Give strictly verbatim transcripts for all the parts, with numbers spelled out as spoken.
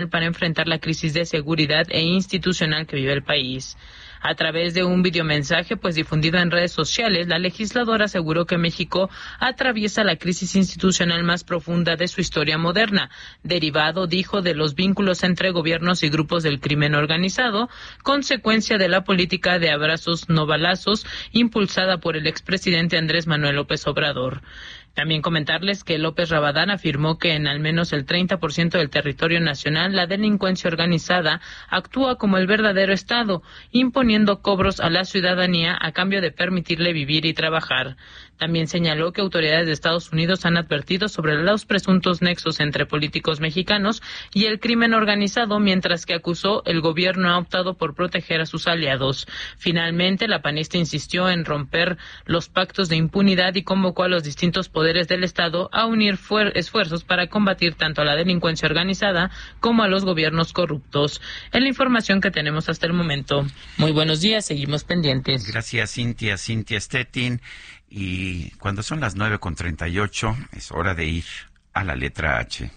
para enfrentar la crisis de seguridad e institucional que vive el país. A través de un videomensaje pues difundido en redes sociales, la legisladora aseguró que México atraviesa la crisis institucional más profunda de su historia moderna, derivado, dijo, de los vínculos entre gobiernos y grupos del crimen organizado, consecuencia de la política de abrazos no balazos impulsada por el expresidente Andrés Manuel López Obrador. También comentarles que López Rabadán afirmó que en al menos el treinta por ciento del territorio nacional la delincuencia organizada actúa como el verdadero Estado, imponiendo cobros a la ciudadanía a cambio de permitirle vivir y trabajar. También señaló que autoridades de Estados Unidos han advertido sobre los presuntos nexos entre políticos mexicanos y el crimen organizado, mientras que acusó el gobierno ha optado por proteger a sus aliados. Finalmente, la panista insistió en romper los pactos de impunidad y convocó a los distintos poderes del Estado a unir esfuerzos para combatir tanto a la delincuencia organizada como a los gobiernos corruptos. Es la información que tenemos hasta el momento. Muy buenos días, seguimos pendientes. Gracias, Cintia, Cintia Stettin. Y cuando son las nueve con treinta y ocho, es hora de ir a la letra H.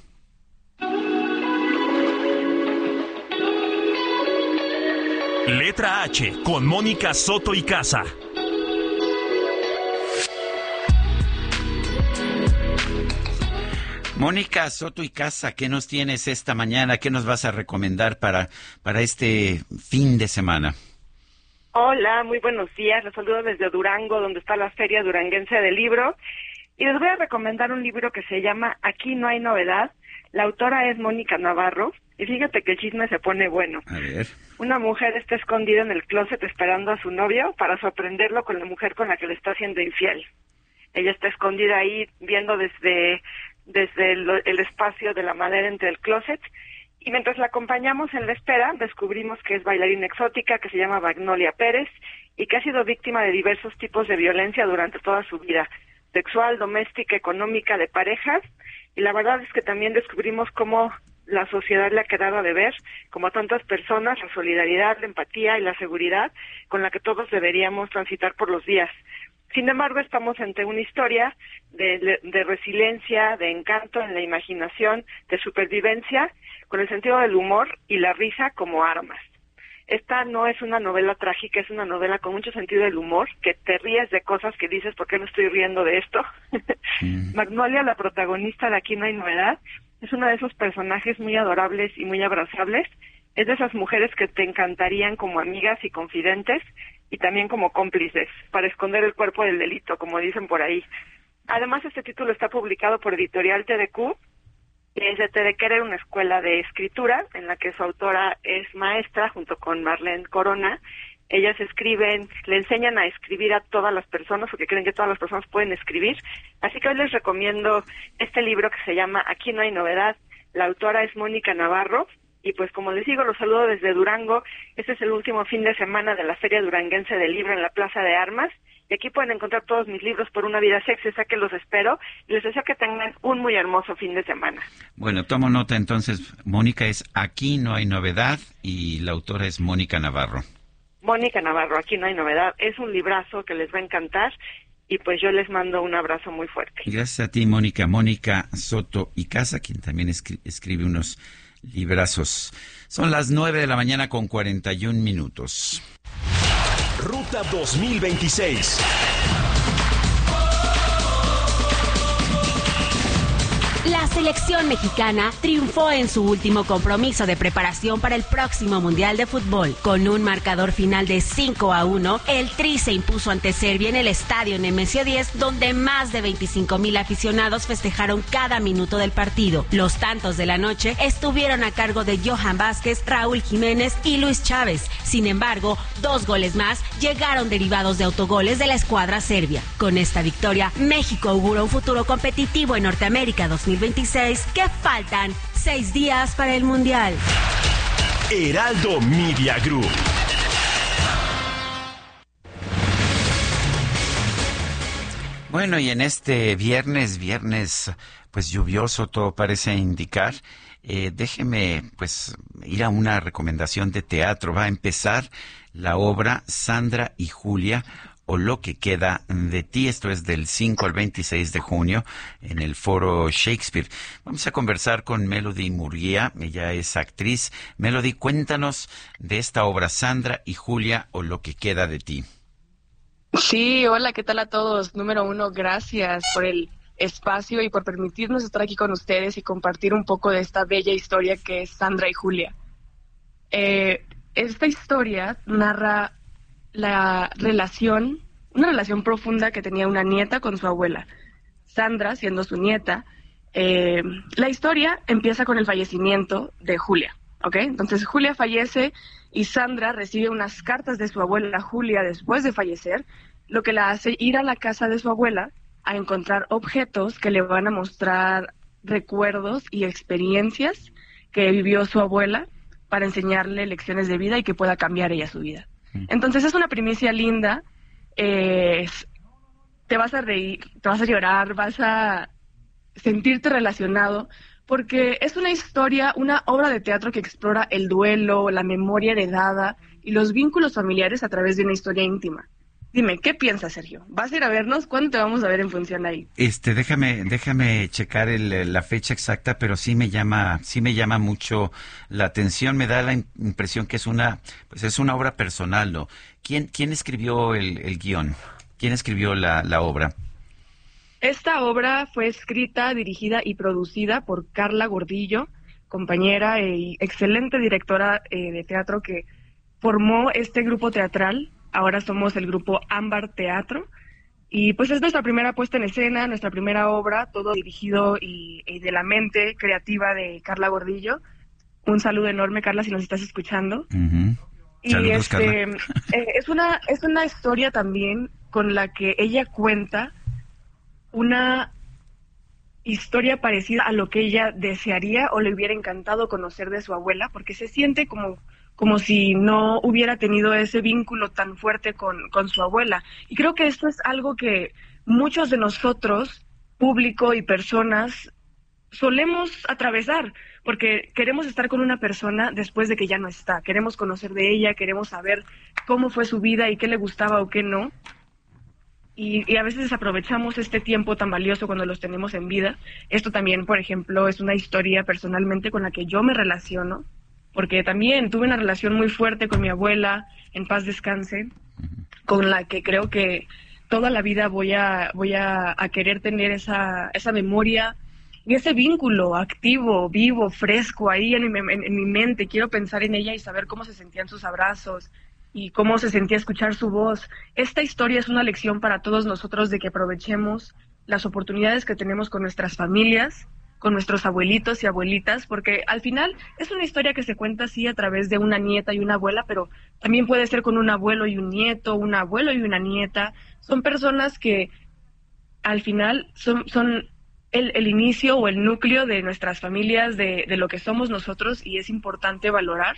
Letra H, con Mónica Soto y Casa. Mónica Soto y Casa, ¿qué nos tienes esta mañana? ¿Qué nos vas a recomendar para, para este fin de semana? Hola, muy buenos días. Les saludo desde Durango, donde está la Feria Duranguense del Libro. Y les voy a recomendar un libro que se llama Aquí no hay novedad. La autora es Mónica Navarro. Y fíjate que el chisme se pone bueno. A ver. Una mujer está escondida en el closet esperando a su novio para sorprenderlo con la mujer con la que le está haciendo infiel. Ella está escondida ahí viendo desde, desde el, el espacio de la madera entre el closet. Y mientras la acompañamos en la espera, descubrimos que es bailarina exótica, que se llama Magnolia Pérez, y que ha sido víctima de diversos tipos de violencia durante toda su vida, sexual, doméstica, económica, de parejas. Y la verdad es que también descubrimos cómo la sociedad le ha quedado a deber, como a tantas personas, la solidaridad, la empatía y la seguridad con la que todos deberíamos transitar por los días. Sin embargo, estamos ante una historia de, de resiliencia, de encanto en la imaginación, de supervivencia, con el sentido del humor y la risa como armas. Esta no es una novela trágica, es una novela con mucho sentido del humor, que te ríes de cosas que dices, ¿por qué no estoy riendo de esto? Mm. Magnolia, la protagonista de Aquí no hay novedad, es una de esos personajes muy adorables y muy abrazables. Es de esas mujeres que te encantarían como amigas y confidentes, y también como cómplices, para esconder el cuerpo del delito, como dicen por ahí. Además, este título está publicado por Editorial T D Q, que es de T D Querer, una escuela de escritura, en la que su autora es maestra, junto con Marlene Corona. Ellas escriben, le enseñan a escribir a todas las personas, porque creen que todas las personas pueden escribir. Así que hoy les recomiendo este libro que se llama Aquí no hay novedad. La autora es Mónica Navarro. Y pues como les digo, los saludo desde Durango. Este es el último fin de semana de la Feria Duranguense del Libro en la Plaza de Armas. Y aquí pueden encontrar todos mis libros por una vida sexy, o sea que los espero. Y les deseo que tengan un muy hermoso fin de semana. Bueno, tomo nota entonces. Mónica es Aquí no hay novedad y la autora es Mónica Navarro. Mónica Navarro, Aquí no hay novedad. Es un librazo que les va a encantar. Y pues yo les mando un abrazo muy fuerte. Gracias a ti, Mónica. Mónica Soto y Casa, quien también escri- escribe unos librazos. Son las nueve de la mañana con cuarenta y un minutos. Ruta dos mil veintiséis. La selección mexicana triunfó en su último compromiso de preparación para el próximo Mundial de Fútbol. Con un marcador final de cinco a uno, el Tri se impuso ante Serbia en el estadio Nemesio diez, donde más de veinticinco mil aficionados festejaron cada minuto del partido. Los tantos de la noche estuvieron a cargo de Johan Vázquez, Raúl Jiménez y Luis Chávez. Sin embargo, dos goles más llegaron derivados de autogoles de la escuadra serbia. Con esta victoria, México augura un futuro competitivo en Norteamérica dos mil veintiséis, que faltan seis días para el Mundial. Heraldo Media Group. Bueno, y en este viernes, viernes pues lluvioso, todo parece indicar, eh, déjeme pues ir a una recomendación de teatro. Va a empezar la obra Sandra y Julia, o lo que queda de ti. Esto es del cinco al veintiséis de junio en el Foro Shakespeare. Vamos a conversar con Melody Murguía. Ella es actriz. Melody, cuéntanos de esta obra, Sandra y Julia, o lo que queda de ti. Sí, hola, ¿qué tal a todos? Número uno, gracias por el espacio y por permitirnos estar aquí con ustedes y compartir un poco de esta bella historia que es Sandra y Julia. Eh, esta historia narra la relación, una relación profunda que tenía una nieta con su abuela. Sandra, siendo su nieta, eh, la historia empieza con el fallecimiento de Julia, ¿ok? Entonces Julia fallece y Sandra recibe unas cartas de su abuela Julia después de fallecer, lo que la hace ir a la casa de su abuela a encontrar objetos que le van a mostrar recuerdos y experiencias que vivió su abuela para enseñarle lecciones de vida y que pueda cambiar ella su vida. Entonces es una primicia linda, eh, te vas a reír, te vas a llorar, vas a sentirte relacionado, porque es una historia, una obra de teatro que explora el duelo, la memoria heredada y los vínculos familiares a través de una historia íntima. Dime, ¿qué piensas, Sergio? ¿Vas a ir a vernos? ¿Cuándo te vamos a ver en función ahí? Este, déjame, déjame checar el, la fecha exacta, pero sí me llama, sí me llama mucho la atención. Me da la impresión que es una, pues es una obra personal, ¿no? ¿Quién, quién escribió el, el guión? ¿Quién escribió la, la obra? Esta obra fue escrita, dirigida y producida por Carla Gordillo, compañera y excelente directora eh, de teatro que formó este grupo teatral. Ahora somos el grupo Ámbar Teatro y pues es nuestra primera puesta en escena, nuestra primera obra, todo dirigido y, y de la mente creativa de Carla Gordillo. Un saludo enorme, Carla, si nos estás escuchando. Uh-huh. Y Saludos, este, Carla. eh, es una es una historia también con la que ella cuenta una historia parecida a lo que ella desearía o le hubiera encantado conocer de su abuela, porque se siente como, como si no hubiera tenido ese vínculo tan fuerte con, con su abuela. Y creo que esto es algo que muchos de nosotros, público y personas, solemos atravesar, porque queremos estar con una persona después de que ya no está, queremos conocer de ella, queremos saber cómo fue su vida y qué le gustaba o qué no. Y, y a veces desaprovechamos este tiempo tan valioso cuando los tenemos en vida. Esto también, por ejemplo, es una historia personalmente con la que yo me relaciono, porque también tuve una relación muy fuerte con mi abuela, en paz descanse, con la que creo que toda la vida voy a voy a, a querer tener esa, esa memoria y ese vínculo activo, vivo, fresco ahí en mi, en, en mi mente. Quiero pensar en ella y saber cómo se sentían sus abrazos y cómo se sentía escuchar su voz. Esta historia es una lección para todos nosotros de que aprovechemos las oportunidades que tenemos con nuestras familias, con nuestros abuelitos y abuelitas, porque al final es una historia que se cuenta así a través de una nieta y una abuela, pero también puede ser con un abuelo y un nieto, un abuelo y una nieta. Son personas que al final son, son el, el inicio o el núcleo de nuestras familias, de, de lo que somos nosotros, y es importante valorar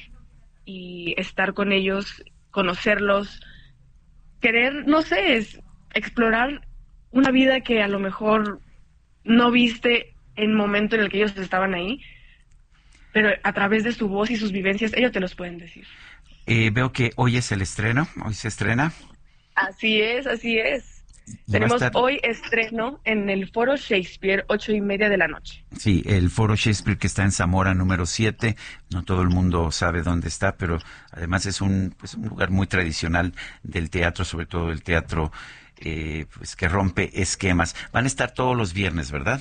y estar con ellos, conocerlos, querer, no sé, es explorar una vida que a lo mejor no viste en el momento en el que ellos estaban ahí, pero a través de su voz y sus vivencias, ellos te los pueden decir. Eh, veo que hoy es el estreno, hoy se estrena. Así es, así es. Tenemos estar... hoy estreno en el Foro Shakespeare, ocho y media de la noche. Sí, el Foro Shakespeare que está en Zamora número siete. No todo el mundo sabe dónde está, pero además es un, pues, un lugar muy tradicional del teatro, sobre todo el teatro eh, pues, que rompe esquemas. Van a estar todos los viernes, ¿verdad?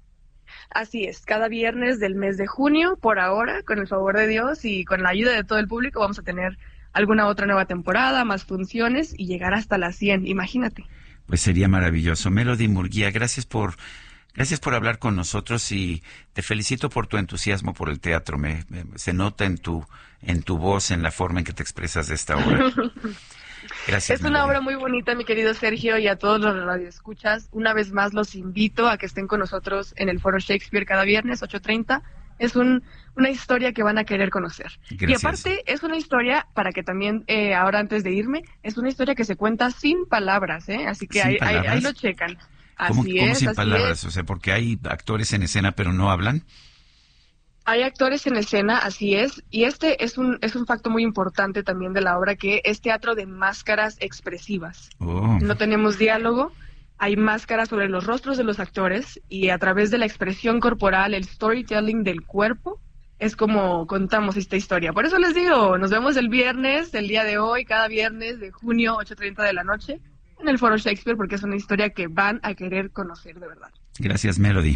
Así es, cada viernes del mes de junio, por ahora, con el favor de Dios y con la ayuda de todo el público, vamos a tener alguna otra nueva temporada, más funciones y llegar hasta las cien, imagínate. Pues sería maravilloso. Melody Murguía, gracias por gracias por hablar con nosotros y te felicito por tu entusiasmo por el teatro. Me, me se nota en tu en tu voz, en la forma en que te expresas de esta obra. Gracias. Es una obra muy bonita, mi querido Sergio, y a todos los radioescuchas. Una vez más los invito a que estén con nosotros en el Foro Shakespeare cada viernes, ocho treinta. Es un, una historia que van a querer conocer. Gracias. Y aparte es una historia, para que también, eh, ahora antes de irme, es una historia que se cuenta sin palabras, ¿eh? Así que ahí, ahí, ahí lo checan. ¿Cómo, así ¿cómo es, sin así palabras? Es. O sea, porque hay actores en escena pero no hablan. Hay actores en escena, así es, y este es un es un facto muy importante también de la obra, que es teatro de máscaras expresivas. Oh. No tenemos diálogo, hay máscaras sobre los rostros de los actores, y a través de la expresión corporal, el storytelling del cuerpo, es como contamos esta historia. Por eso les digo, nos vemos el viernes, el día de hoy, cada viernes de junio, ocho treinta de la noche, en el Foro Shakespeare, porque es una historia que van a querer conocer de verdad. Gracias, Melody.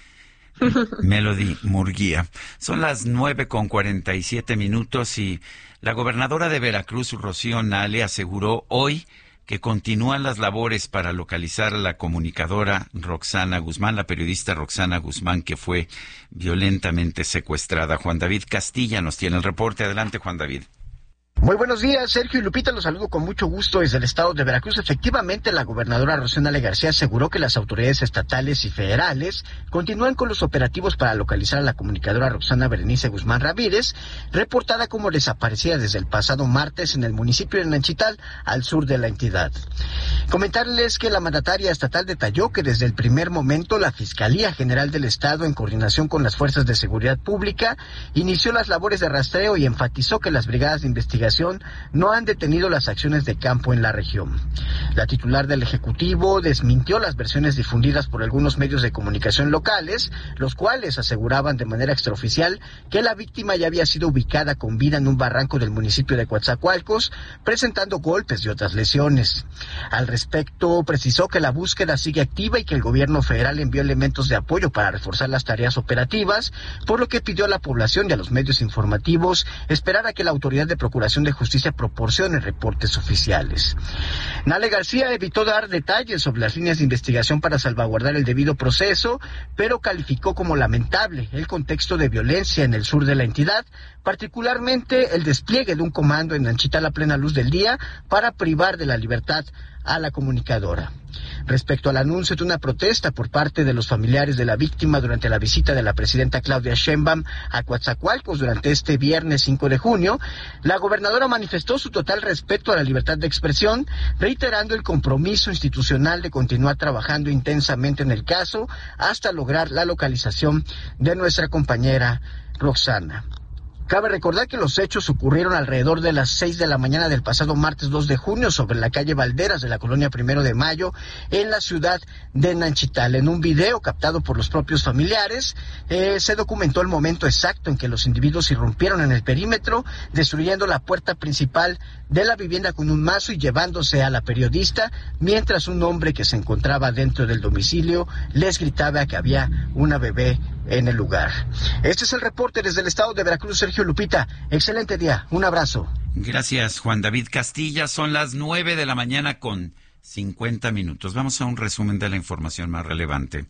Melody Murguía. Son las nueve con cuarenta y siete minutos y la gobernadora de Veracruz, Rocío Nale, aseguró hoy que continúan las labores para localizar a la comunicadora Roxana Guzmán, la periodista Roxana Guzmán, que fue violentamente secuestrada. Juan David Castilla nos tiene el reporte. Adelante, Juan David. Muy buenos días, Sergio y Lupita, los saludo con mucho gusto desde el estado de Veracruz. Efectivamente, la gobernadora Rocío Nale García aseguró que las autoridades estatales y federales continúan con los operativos para localizar a la comunicadora Roxana Berenice Guzmán Ramírez, reportada como desaparecida desde el pasado martes en el municipio de Nanchital, al sur de la entidad. Comentarles que la mandataria estatal detalló que desde el primer momento la Fiscalía General del Estado, en coordinación con las fuerzas de seguridad pública, inició las labores de rastreo y enfatizó que las brigadas de investigación no han detenido las acciones de campo en la región. La titular del Ejecutivo desmintió las versiones difundidas por algunos medios de comunicación locales, los cuales aseguraban de manera extraoficial que la víctima ya había sido ubicada con vida en un barranco del municipio de Coatzacoalcos, presentando golpes y otras lesiones. Al respecto, precisó que la búsqueda sigue activa y que el gobierno federal envió elementos de apoyo para reforzar las tareas operativas, por lo que pidió a la población y a los medios informativos esperar a que la autoridad de procuración de Justicia proporcione reportes oficiales. Nale García evitó dar detalles sobre las líneas de investigación para salvaguardar el debido proceso, pero calificó como lamentable el contexto de violencia en el sur de la entidad, particularmente el despliegue de un comando en Nanchital a plena luz del día para privar de la libertad a la comunicadora. Respecto al anuncio de una protesta por parte de los familiares de la víctima durante la visita de la presidenta Claudia Sheinbaum a Coatzacoalcos durante este viernes cinco de junio, la gobernadora manifestó su total respeto a la libertad de expresión, reiterando el compromiso institucional de continuar trabajando intensamente en el caso hasta lograr la localización de nuestra compañera Roxana. Cabe recordar que los hechos ocurrieron alrededor de las seis de la mañana del pasado martes dos de junio sobre la calle Valderas de la colonia Primero de Mayo en la ciudad de Nanchital. En un video captado por los propios familiares, eh, se documentó el momento exacto en que los individuos irrumpieron en el perímetro, destruyendo la puerta principal de la vivienda con un mazo y llevándose a la periodista, mientras un hombre que se encontraba dentro del domicilio les gritaba que había una bebé en el lugar. Este es el reporte desde el estado de Veracruz, Sergio, Lupita. Excelente día, un abrazo. Gracias, Juan David Castilla. Son las nueve de la mañana con cincuenta minutos. Vamos a un resumen de la información más relevante.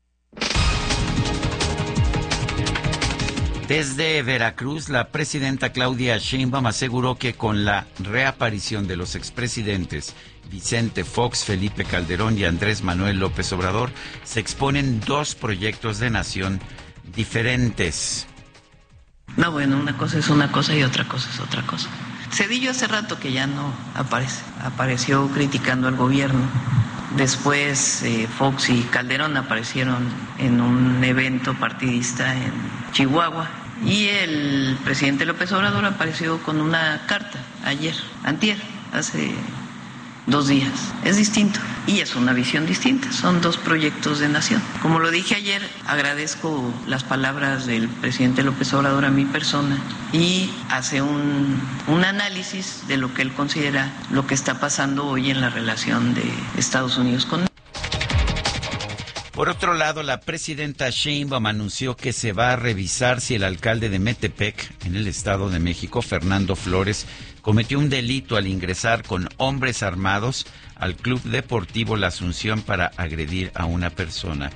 Desde Veracruz, la presidenta Claudia Sheinbaum aseguró que con la reaparición de los expresidentes Vicente Fox, Felipe Calderón y Andrés Manuel López Obrador, se exponen dos proyectos de nación diferentes. No, bueno, una cosa es una cosa y otra cosa es otra cosa. Cedillo hace rato que ya no aparece, apareció criticando al gobierno. Después eh, Fox y Calderón aparecieron en un evento partidista en Chihuahua y el presidente López Obrador apareció con una carta ayer, antier, hace dos días. Es distinto y es una visión distinta. Son dos proyectos de nación. Como lo dije ayer, agradezco las palabras del presidente López Obrador a mi persona y hace un, un análisis de lo que él considera lo que está pasando hoy en la relación de Estados Unidos con México. Por otro lado, la presidenta Sheinbaum anunció que se va a revisar si el alcalde de Metepec, en el Estado de México, Fernando Flores, cometió un delito al ingresar con hombres armados al Club Deportivo La Asunción para agredir a una persona.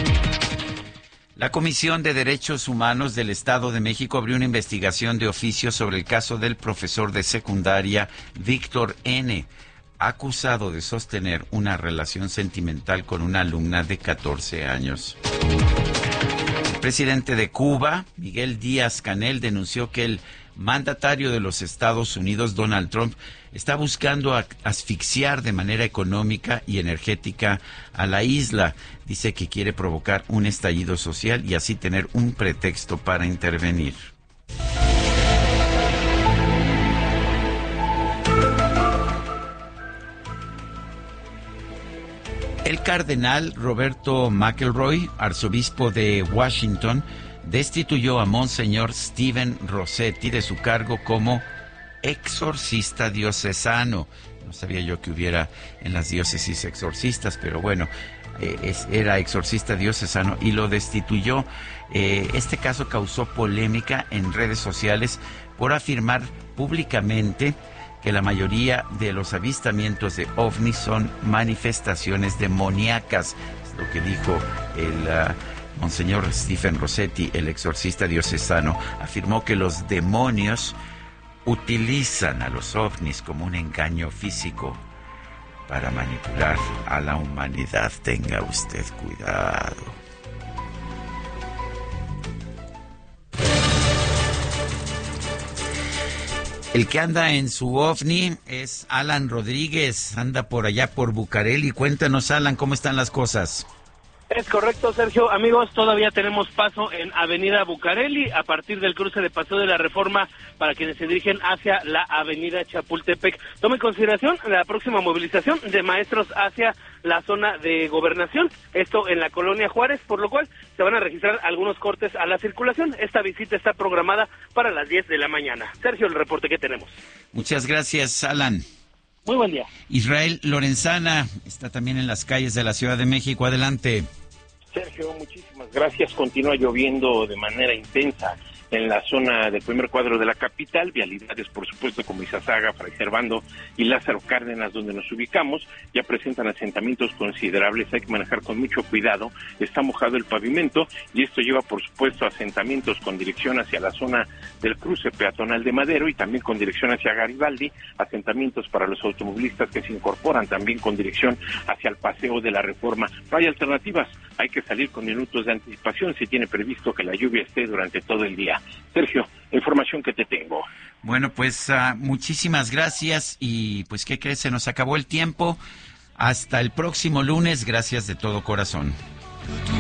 La Comisión de Derechos Humanos del Estado de México abrió una investigación de oficio sobre el caso del profesor de secundaria Víctor N., acusado de sostener una relación sentimental con una alumna de catorce años. El presidente de Cuba, Miguel Díaz-Canel, denunció que el mandatario de los Estados Unidos, Donald Trump, está buscando asfixiar de manera económica y energética a la isla. Dice que quiere provocar un estallido social y así tener un pretexto para intervenir. El cardenal Roberto McElroy, arzobispo de Washington, destituyó a Monseñor Stephen Rossetti de su cargo como exorcista diocesano. No sabía yo que hubiera en las diócesis exorcistas, pero bueno, eh, es, era exorcista diocesano y lo destituyó. Eh, este caso causó polémica en redes sociales por afirmar públicamente que la mayoría de los avistamientos de ovnis son manifestaciones demoníacas. Es lo que dijo el uh, Monseñor Stephen Rossetti, el exorcista diocesano. Afirmó que los demonios utilizan a los ovnis como un engaño físico para manipular a la humanidad. Tenga usted cuidado. El que anda en su ovni es Alan Rodríguez, anda por allá por Bucareli. Cuéntanos, Alan, ¿cómo están las cosas? Es correcto, Sergio. Amigos, todavía tenemos paso en Avenida Bucareli a partir del cruce de Paseo de la Reforma para quienes se dirigen hacia la Avenida Chapultepec. Tome en consideración la próxima movilización de maestros hacia la zona de Gobernación, esto en la Colonia Juárez, por lo cual se van a registrar algunos cortes a la circulación. Esta visita está programada para las diez de la mañana. Sergio, el reporte que tenemos. Muchas gracias, Alan. Muy buen día. Israel Lorenzana está también en las calles de la Ciudad de México. Adelante. Sergio, muchísimas gracias. Continúa lloviendo de manera intensa en la zona del primer cuadro de la capital, vialidades por supuesto como Izazaga, Fray Servando y Lázaro Cárdenas donde nos ubicamos, ya presentan asentamientos considerables, hay que manejar con mucho cuidado, está mojado el pavimento y esto lleva por supuesto asentamientos con dirección hacia la zona del cruce peatonal de Madero y también con dirección hacia Garibaldi, asentamientos para los automovilistas que se incorporan también con dirección hacia el Paseo de la Reforma. No hay alternativas, hay que salir con minutos de anticipación si tiene previsto que la lluvia esté durante todo el día. Sergio, la información que te tengo. Bueno, pues uh, muchísimas gracias y pues ¿qué crees? Se nos acabó el tiempo. Hasta el próximo lunes, gracias de todo corazón.